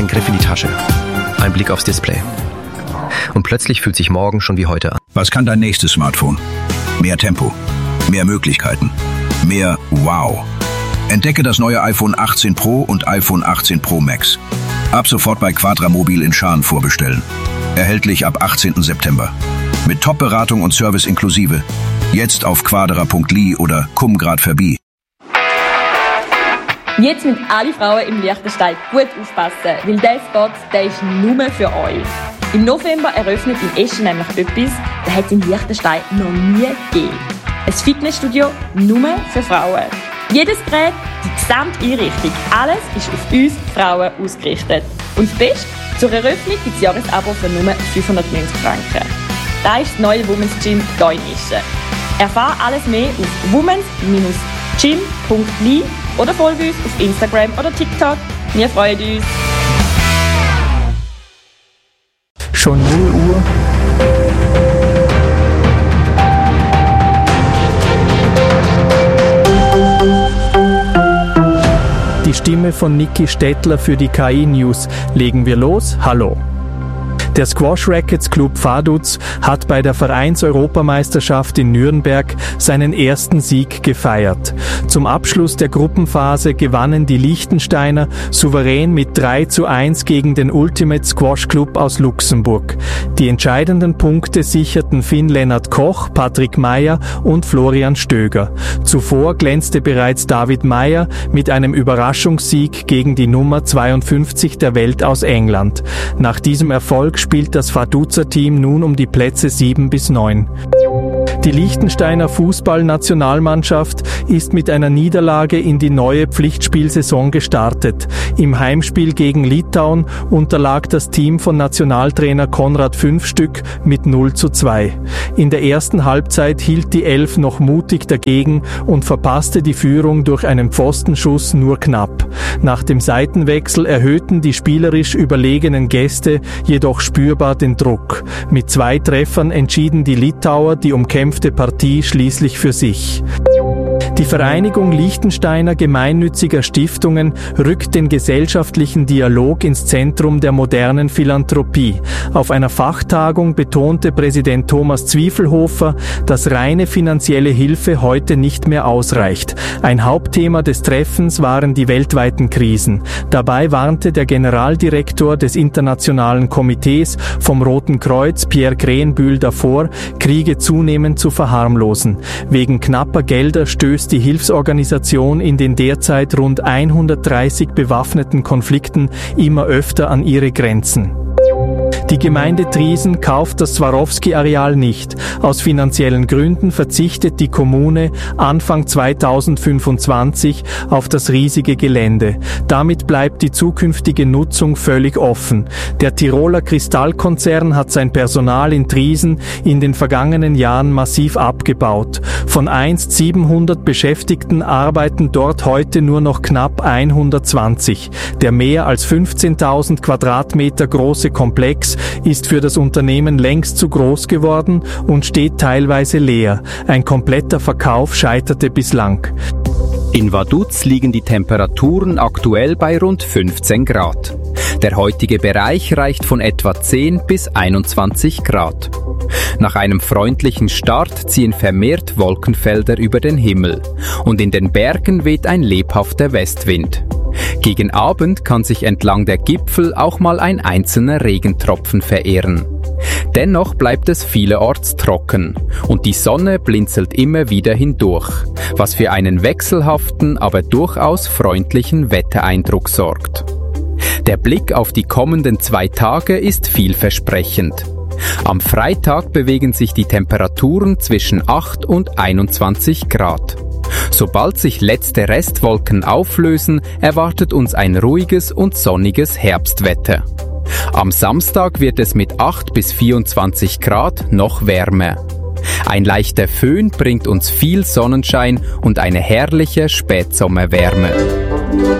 Ein Griff in die Tasche. Ein Blick aufs Display. Und plötzlich fühlt sich morgen schon wie heute an. Was kann dein nächstes Smartphone? Mehr Tempo, mehr Möglichkeiten, mehr Wow. Entdecke das neue iPhone 18 Pro und iPhone 18 Pro Max. Ab sofort bei Quadramobil in Schaan vorbestellen. Erhältlich ab 18. September. Mit Top-Beratung und Service inklusive. Jetzt auf quadra.li oder komm grad vorbei. Jetzt müssen alle Frauen im Liechtenstein gut aufpassen, weil dieser Spot, der ist nur für euch. Im November eröffnet in Eschen nämlich etwas, das hat es in Liechtenstein noch nie gegeben. Ein Fitnessstudio nur für Frauen. Jedes Gerät, die gesamte Einrichtung, alles ist auf uns Frauen ausgerichtet. Und das Beste, zur Eröffnung gibt es Jahresabo für nur 590 Franken. Das ist das neue Women's Gym hier in Eschen. Erfahre alles mehr auf womens-gym.li oder folge uns auf Instagram oder TikTok. Wir freuen uns. Schon 0 Uhr. Die Stimme von Niki Stettler für die KI News. Legen wir los. Hallo. Der Squash Rackets Club Vaduz hat bei der Vereins-Europameisterschaft in Nürnberg seinen ersten Sieg gefeiert. Zum Abschluss der Gruppenphase gewannen die Liechtensteiner souverän mit 3:1 gegen den Ultimate Squash Club aus Luxemburg. Die entscheidenden Punkte sicherten Finn-Lennart Koch, Patrick Meyer und Florian Stöger. Zuvor glänzte bereits David Meyer mit einem Überraschungssieg gegen die Nummer 52 der Welt aus England. Nach diesem Erfolg spielt das Vaduzer Team nun um die Plätze 7 bis 9. Die Liechtensteiner Fußballnationalmannschaft ist mit einer Niederlage in die neue Pflichtspielsaison gestartet. Im Heimspiel gegen Litauen unterlag das Team von Nationaltrainer Konrad Fünfstück mit 0:2. In der ersten Halbzeit hielt die Elf noch mutig dagegen und verpasste die Führung durch einen Pfostenschuss nur knapp. Nach dem Seitenwechsel erhöhten die spielerisch überlegenen Gäste jedoch spürbar den Druck. Mit 2 Treffern entschieden die Litauer die umkämpfte Partie schließlich für sich. Die Vereinigung Liechtensteiner gemeinnütziger Stiftungen rückt den gesellschaftlichen Dialog ins Zentrum der modernen Philanthropie. Auf einer Fachtagung betonte Präsident Thomas Zwiefelhofer, dass reine finanzielle Hilfe heute nicht mehr ausreicht. Ein Hauptthema des Treffens waren die weltweiten Krisen. Dabei warnte der Generaldirektor des Internationalen Komitees vom Roten Kreuz, Pierre Krenbühl, davor, Kriege zunehmend zu verharmlosen. Wegen knapper Gelder stößt die Hilfsorganisation in den derzeit rund 130 bewaffneten Konflikten immer öfter an ihre Grenzen. Die Gemeinde Triesen kauft das Swarovski-Areal nicht. Aus finanziellen Gründen verzichtet die Kommune Anfang 2025 auf das riesige Gelände. Damit bleibt die zukünftige Nutzung völlig offen. Der Tiroler Kristallkonzern hat sein Personal in Triesen in den vergangenen Jahren massiv abgebaut. Von einst 700 Beschäftigten arbeiten dort heute nur noch knapp 120. Der mehr als 15.000 Quadratmeter große Komplex ist für das Unternehmen längst zu groß geworden und steht teilweise leer. Ein kompletter Verkauf scheiterte bislang. In Vaduz liegen die Temperaturen aktuell bei rund 15 Grad. Der heutige Bereich reicht von etwa 10 bis 21 Grad. Nach einem freundlichen Start ziehen vermehrt Wolkenfelder über den Himmel und in den Bergen weht ein lebhafter Westwind. Gegen Abend kann sich entlang der Gipfel auch mal ein einzelner Regentropfen verehren. Dennoch bleibt es vielerorts trocken und die Sonne blinzelt immer wieder hindurch, was für einen wechselhaften, aber durchaus freundlichen Wettereindruck sorgt. Der Blick auf die kommenden 2 Tage ist vielversprechend. Am Freitag bewegen sich die Temperaturen zwischen 8 und 21 Grad. Sobald sich letzte Restwolken auflösen, erwartet uns ein ruhiges und sonniges Herbstwetter. Am Samstag wird es mit 8 bis 24 Grad noch wärmer. Ein leichter Föhn bringt uns viel Sonnenschein und eine herrliche Spätsommerwärme.